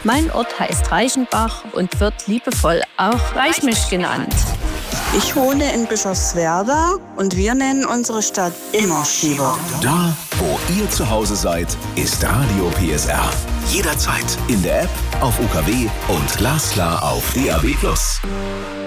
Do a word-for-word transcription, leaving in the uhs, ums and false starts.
Mein Ort heißt Reichenbach und wird liebevoll auch Reichmisch genannt. Ich wohne in Bischofswerda und wir nennen unsere Stadt immer Schieber. Da, wo ihr zu Hause seid, ist Radio P S R. Jederzeit in der App, auf U K W und glasklar auf D A B plus.